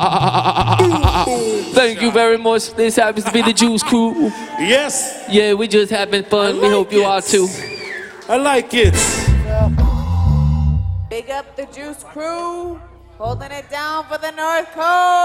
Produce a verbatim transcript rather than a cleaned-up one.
Thank you very much. This happens to be the Juice Crew. Yes. Yeah, we just having fun. I We like hope you it. are too. I like it. Big up the Juice Crew, holding it down for the North Coast.